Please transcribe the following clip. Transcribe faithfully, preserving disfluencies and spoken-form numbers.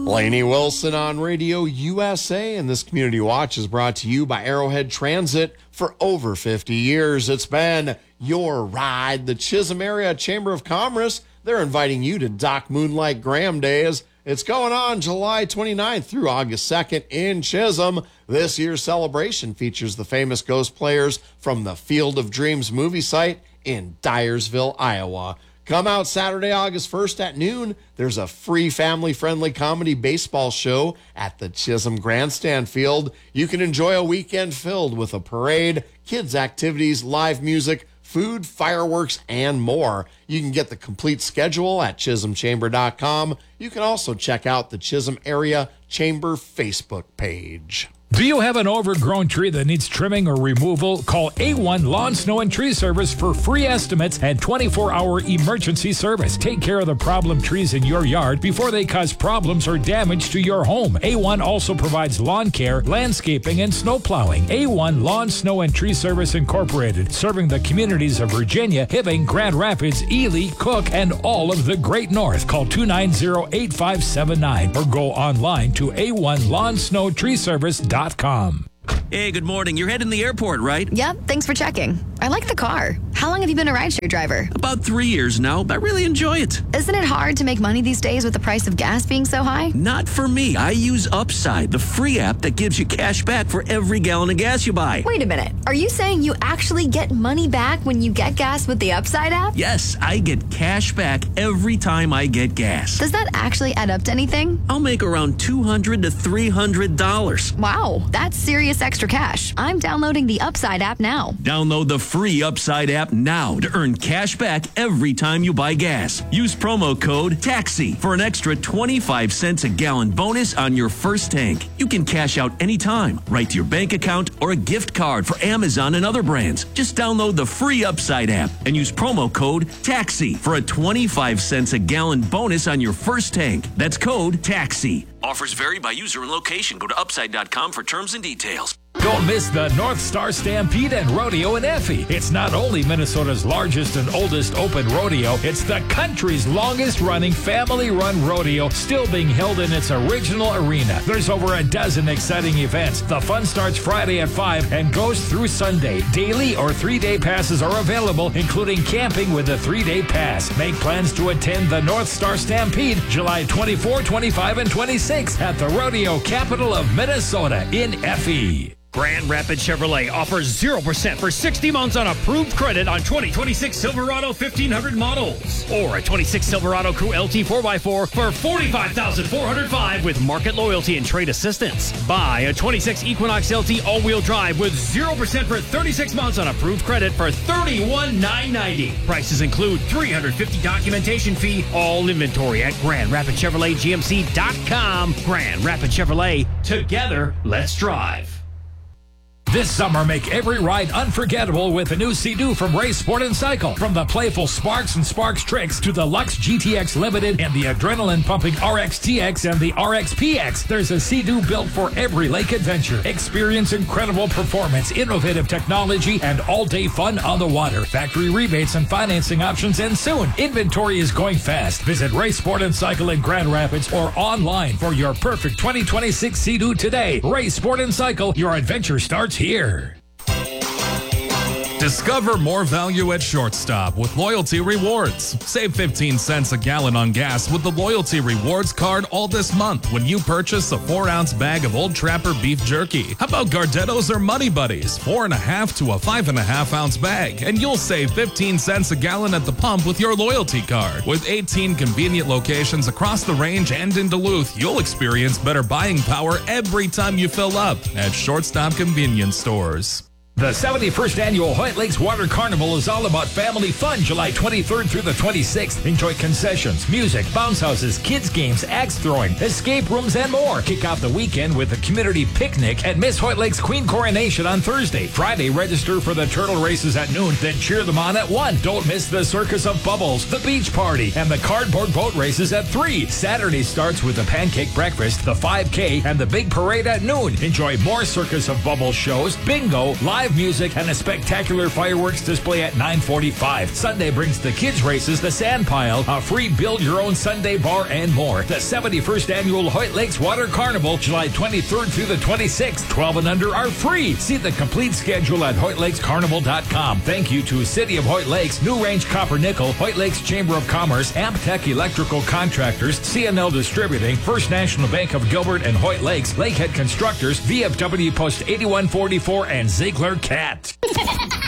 Lainey Wilson on Radio U S A, and this Community Watch is brought to you by Arrowhead Transit. For over fifty years, it's been your ride. The Chisholm Area Chamber of Commerce, they're inviting you to Doc Moonlight Graham Days. It's going on July twenty-ninth through August second in Chisholm. This year's celebration features the famous Ghost players from the Field of Dreams movie site in Dyersville, Iowa. Come out Saturday, August first at noon. There's a free family-friendly comedy baseball show at the Chisholm Grandstand Field. You can enjoy a weekend filled with a parade, kids' activities, live music, food, fireworks, and more. You can get the complete schedule at chisholm chamber dot com. You can also check out the Chisholm Area Chamber Facebook page. Do you have an overgrown tree that needs trimming or removal? Call A one Lawn, Snow, and Tree Service for free estimates and twenty-four hour emergency service. Take care of the problem trees in your yard before they cause problems or damage to your home. A one also provides lawn care, landscaping, and snow plowing. A one Lawn, Snow, and Tree Service Incorporated, serving the communities of Virginia, Hibbing, Grand Rapids, Ely, Cook, and all of the Great North. Call two nine zero, eight five seven nine or go online to A one Lawn, Snow, Tree Service dot com. Hey, good morning. You're heading to the airport, right? Yep, thanks for checking. I like the car. How long have you been a rideshare driver? About three years now. I really enjoy it. Isn't it hard to make money these days with the price of gas being so high? Not for me. I use Upside, the free app that gives you cash back for every gallon of gas you buy. Wait a minute. Are you saying you actually get money back when you get gas with the Upside app? Yes, I get cash back every time I get gas. Does that actually add up to anything? I'll make around two hundred to three hundred dollars. Wow, that's serious extra cash. I'm downloading the Upside app now. Download the free Upside app now to earn cash back every time you buy gas. Use promo code TAXI for an extra twenty-five cents a gallon bonus on your first tank. You can cash out anytime, right to your bank account or a gift card for Amazon and other brands. Just download the free Upside app and use promo code TAXI for a twenty-five cents a gallon bonus on your first tank. That's code TAXI. Offers vary by user and location. Go to upside dot com for terms and details. Don't miss the North Star Stampede and Rodeo in Effie. It's not only Minnesota's largest and oldest open rodeo, it's the country's longest-running family-run rodeo, still being held in its original arena. There's over a dozen exciting events. The fun starts Friday at five and goes through Sunday. Daily or three-day passes are available, including camping with a three-day pass. Make plans to attend the North Star Stampede July twenty-fourth, twenty-fifth, and twenty-sixth at the rodeo capital of Minnesota in Effie. Grand Rapids Chevrolet offers zero percent for sixty months on approved credit on twenty twenty-six Silverado fifteen hundred models. Or a twenty-six Silverado Crew L T four by four for forty-five thousand four hundred five dollars with market loyalty and trade assistance. Buy a twenty-six Equinox L T all-wheel drive with zero percent for thirty-six months on approved credit for thirty-one thousand nine hundred ninety dollars. Prices include three hundred fifty dollars documentation fee. All inventory at Grand Rapids Chevrolet G M C dot com. Grand Rapids Chevrolet. Together, let's drive. This summer, make every ride unforgettable with a new Sea-Doo from Race Sport and Cycle. From the playful Sparks and Sparks Tricks to the Lux G T X Limited and the adrenaline-pumping R X T X and the R X P X, there's a Sea-Doo built for every lake adventure. Experience incredible performance, innovative technology, and all-day fun on the water. Factory rebates and financing options end soon. Inventory is going fast. Visit Race Sport and Cycle in Grand Rapids or online for your perfect twenty twenty-six Sea-Doo today. Race Sport and Cycle, your adventure starts here. Discover more value at Shortstop with Loyalty Rewards. Save fifteen cents a gallon on gas with the Loyalty Rewards card all this month when you purchase a four ounce bag of Old Trapper beef jerky. How about Gardetto's or Muddy Buddies? Four and a half to a five and a half ounce bag. And you'll save fifteen cents a gallon at the pump with your loyalty card. With eighteen convenient locations across the range and in Duluth, you'll experience better buying power every time you fill up at Shortstop Convenience Stores. The seventy-first Annual Hoyt Lakes Water Carnival is all about family fun July twenty-third through the twenty-sixth. Enjoy concessions, music, bounce houses, kids games, axe throwing, escape rooms, and more. Kick off the weekend with a community picnic at Miss Hoyt Lakes Queen Coronation on Thursday. Friday, register for the turtle races at noon, then cheer them on at one. Don't miss the Circus of Bubbles, the beach party, and the cardboard boat races at three. Saturday starts with the pancake breakfast, the five K, and the big parade at noon. Enjoy more Circus of Bubbles shows, bingo, live live music, and a spectacular fireworks display at nine forty-five. Sunday brings the kids' races, the sand pile, a free build-your-own Sunday bar, and more. The seventy-first Annual Hoyt Lakes Water Carnival, July twenty-third through the twenty-sixth. twelve and under are free. See the complete schedule at hoyt lakes carnival dot com. Thank you to City of Hoyt Lakes, New Range Copper Nickel, Hoyt Lakes Chamber of Commerce, Amptech Electrical Contractors, C N L Distributing, First National Bank of Gilbert and Hoyt Lakes, Lakehead Constructors, V F W Post eighty-one forty-four, and Ziegler Cat.